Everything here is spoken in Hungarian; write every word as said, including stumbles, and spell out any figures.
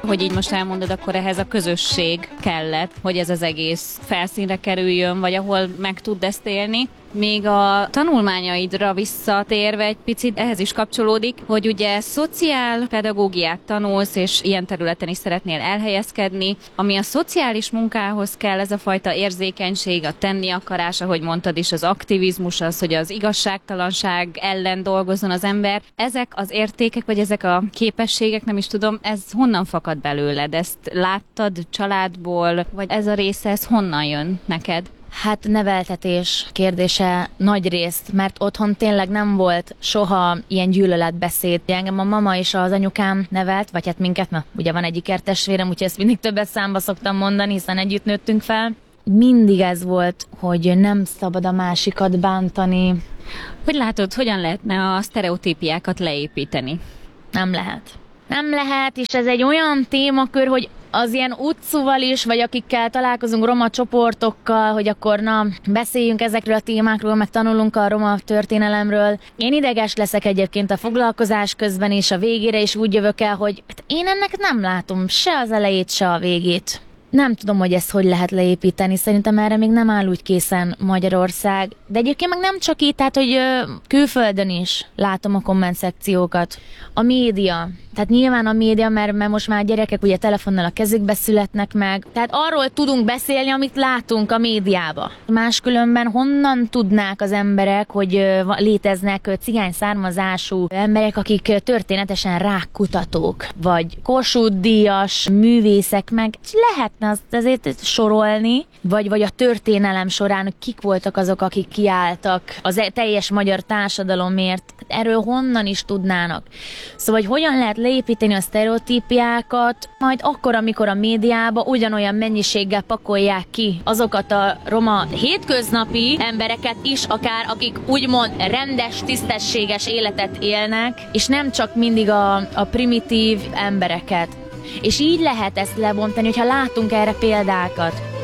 hogy így most elmondod, akkor ehhez a közösség kellett, hogy ez az egész felszínre kerüljön, vagy ahol meg tud ezt élni. Még a tanulmányaidra visszatérve egy picit ehhez is kapcsolódik, hogy ugye szociálpedagógiát tanulsz, és ilyen területen is szeretnél elhelyezkedni, ami a szociális munkához kell, ez a fajta érzékenység, a tenni akarás, ahogy mondtad is, az aktivizmus, az, hogy az igazságtalanság ellen dolgozzon az ember. Ezek az értékek, vagy ezek a képességek, nem is tudom, ez honnan fakad belőled? Ezt láttad családból, vagy ez a része, ez honnan jön neked? Hát neveltetés kérdése nagy részt, mert otthon tényleg nem volt soha ilyen gyűlöletbeszéd. Engem a mama és az anyukám nevelt, vagy hát minket, na ugye van egy ikertestvérem, úgyhogy ezt mindig többet számba szoktam mondani, hiszen együtt nőttünk fel. Mindig ez volt, hogy nem szabad a másikat bántani. Hogy látod, hogyan lehetne a sztereotípiákat leépíteni? Nem lehet. Nem lehet, és ez egy olyan témakör, hogy az ilyen utcúval is, vagy akikkel találkozunk roma csoportokkal, hogy akkor na, beszéljünk ezekről a témákról, meg tanulunk a roma történelemről. Én ideges leszek egyébként a foglalkozás közben, és a végére is úgy jövök el, hogy hát én ennek nem látom se az elejét, se a végét. Nem tudom, hogy ezt hogy lehet leépíteni, szerintem erre még nem áll úgy készen Magyarország. De egyébként meg nem csak így, tehát hogy ö, külföldön is látom a komment szekciókat. A média, tehát nyilván a média, mert, mert most már gyerekek ugye telefonnal a kezükbe születnek meg. Tehát arról tudunk beszélni, amit látunk a médiába. Máskülönben honnan tudnák az emberek, hogy ö, léteznek ö, cigány származású emberek, akik ö, történetesen rákkutatók, vagy Kossuth-díjas művészek, meg lehetne azt azért sorolni, vagy, vagy a történelem során, hogy kik voltak azok, akik kiálltak az teljes magyar társadalomért. Erről honnan is tudnának. Szóval, hogy hogyan lehet leépíteni a sztereotípiákat, majd akkor, amikor a médiába ugyanolyan mennyiséggel pakolják ki azokat a roma hétköznapi embereket is, akár akik úgymond rendes, tisztességes életet élnek, és nem csak mindig a, a primitív embereket. És így lehet ezt lebontani, hogyha látunk erre példákat.